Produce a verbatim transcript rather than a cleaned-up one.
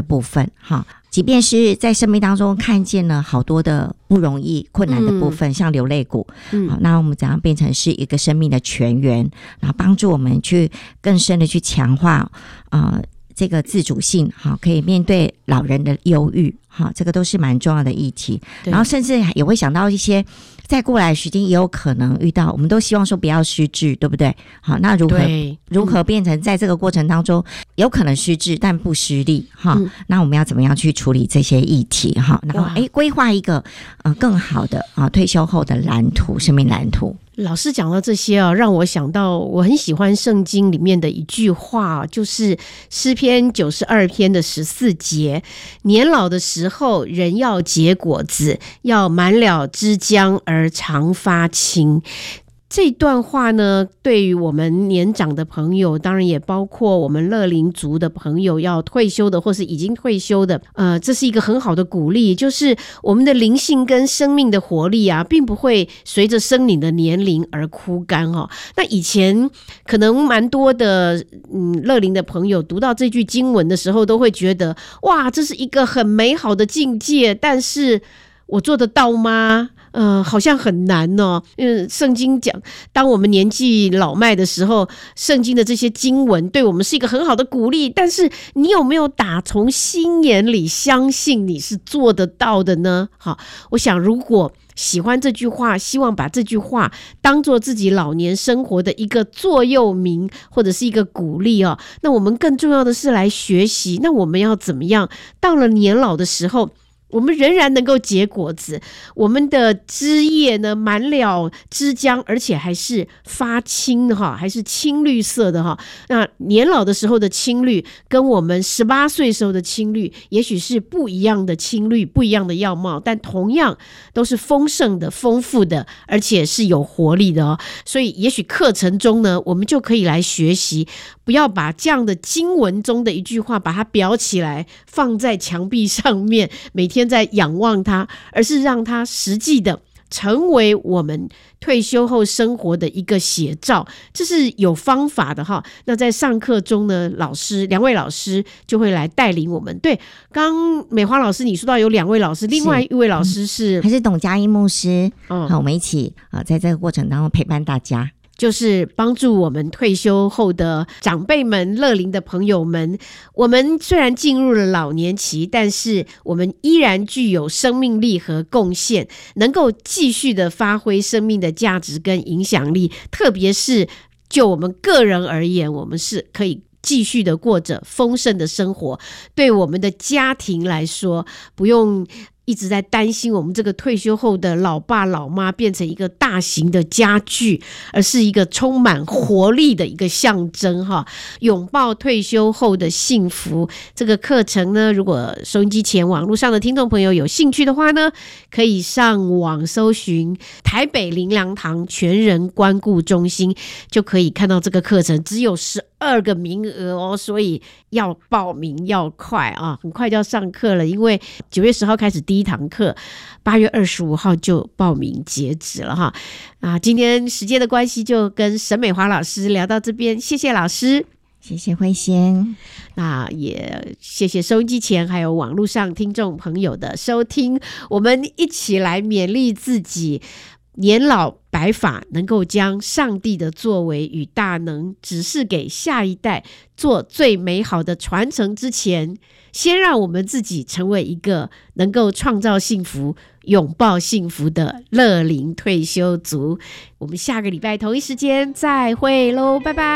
部分哈。即便是在生命当中看见了好多的不容易困难的部分、嗯、像流泪谷、嗯、好，那我们怎样变成是一个生命的泉源，然后帮助我们去更深的去强化呃这个自主性，好，可以面对老人的忧郁，好，这个都是蛮重要的议题。然后甚至也会想到一些再过来的时间也有可能遇到，我们都希望说不要失智，对不对？好，那如何如何变成在这个过程当中有可能失智但不失利哈、嗯？那我们要怎么样去处理这些议题哈？然后哎，规划一个呃更好的啊退休后的蓝图，生命蓝图。 老师讲到这些啊，让我想到我很喜欢圣经里面的一句话，就是诗篇九十二篇的十四节，年老的时候人要结果子，要满了枝浆而常发青。这段话呢，对于我们年长的朋友，当然也包括我们乐龄族的朋友，要退休的或是已经退休的，呃，这是一个很好的鼓励，就是我们的灵性跟生命的活力啊，并不会随着生命的年龄而枯干哦。那以前可能蛮多的嗯乐龄的朋友读到这句经文的时候，都会觉得哇，这是一个很美好的境界，但是我做得到吗？呃，好像很难哦。嗯，圣经讲，当我们年纪老迈的时候，圣经的这些经文对我们是一个很好的鼓励。但是，你有没有打从心眼里相信你是做得到的呢？好，我想如果喜欢这句话，希望把这句话当做自己老年生活的一个座右铭，或者是一个鼓励哦。那我们更重要的是来学习。那我们要怎么样？到了年老的时候，我们仍然能够结果子，我们的枝叶呢满了枝浆，而且还是发青的哈，还是青绿色的哈。那年老的时候的青绿，跟我们十八岁时候的青绿，也许是不一样的青绿，不一样的样貌，但同样都是丰盛的、丰富的，而且是有活力的哦。所以，也许课程中呢，我们就可以来学习，不要把这样的经文中的一句话把它裱起来，放在墙壁上面，每天天在仰望它，而是让它实际的成为我们退休后生活的一个写照，这是有方法的哈。那在上课中呢，老师两位老师就会来带领我们。对，刚美华老师你说到有两位老师，另外一位老师是、 嗯、还是董佳音牧师，嗯，好，我们一起啊，在这个过程当中陪伴大家。 就是帮助我们退休后的长辈们、乐龄的朋友们，我们虽然进入了老年期，但是我们依然具有生命力和贡献，能够继续的发挥生命的价值跟影响力。特别是就我们个人而言，我们是可以继续的过着丰盛的生活。对我们的家庭来说，不用一直在担心我们这个退休后的老爸老妈变成一个大型的家具，而是一个充满活力的一个象征哈。拥抱退休后的幸福，这个课程呢，如果收音机前网络上的听众朋友有兴趣的话呢，可以上网搜寻台北灵粮堂全人关顾中心，就可以看到这个课程。只有十二个名额哦，所以要报名要快啊，很快就要上课了，因为九月十号开始第一堂课，八月二十五号就报名截止了哈。啊，今天时间的关系，就跟沈美华老师聊到这边，谢谢老师， 谢谢慧仙， 那也谢谢收音机前还有网络上听众朋友的收听，我们一起来勉励自己。年老白发，能够将上帝的作为与大能指示给下一代，做最美好的传承之前，先让我们自己成为一个能够创造幸福、拥抱幸福的乐龄退休族。我们下个礼拜同一时间再会喽，拜拜。